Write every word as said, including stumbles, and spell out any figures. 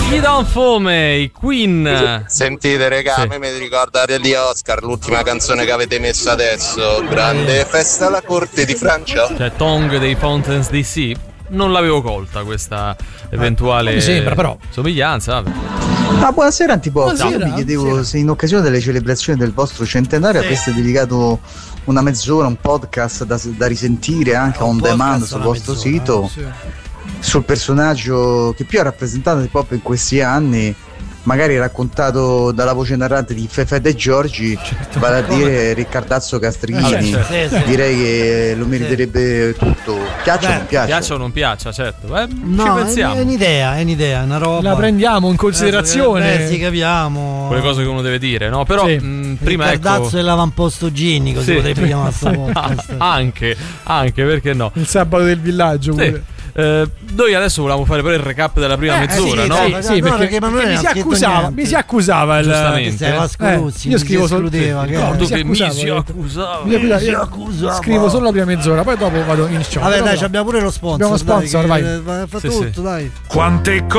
Gli Don Fome, i Queen. Sentite regà, sì. A me mi ricorda di Oscar, l'ultima canzone che avete messo adesso. Grande festa alla corte di Francia. Cioè Tongue dei Fountains D C. Non l'avevo colta questa eventuale mi sembra, però. somiglianza. Vabbè. Ah, buonasera Antipop. Buonasera, mi chiedevo buonasera. se in occasione delle celebrazioni del vostro centenario sì. avreste dedicato una mezz'ora, un podcast da, da risentire anche on demand sul vostro mezz'ora, sito sì. sul personaggio che più ha rappresentato Antipop in questi anni, magari raccontato dalla voce narrante di Fefe De Giorgi, certo. vale a dire Riccardazzo Castrini. Certo. Sì, sì. Direi che lo meriterebbe sì. tutto. Piaccia o non piaccia? Piaccia o non piaccia, certo. Eh, no, ci pensiamo. È un'idea, è un'idea, una roba. La prendiamo in considerazione. Eh, sì, capiamo. Quelle cose che uno deve dire, no? Però sì. mh, prima Riccardazzo ecco... e l'avamposto igienico, sì. si potrebbe chiamare stavolta. Anche, anche, perché no? Il sabato del villaggio pure. Sì. Eh, noi adesso volevamo fare però il recap della prima eh, mezz'ora, sì, no? Sì, sì, no, perché, perché, perché mi, si accusava, mi si accusava il giustamente eh, io scrivo solo escludeva, sì, che no, mi che mi si accusava, mi mi si accusava. Scrivo solo la prima mezz'ora, poi dopo vado in show. Vabbè, dai, abbiamo pure lo sponsor. Abbiamo sponsor, dai, vai. Fa sì, tutto, sì. dai. Quante cose